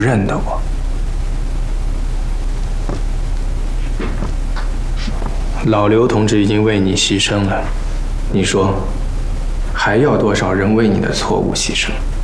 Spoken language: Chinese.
认得我。老刘同志已经为你牺牲了，你说，还要多少人为你的错误牺牲？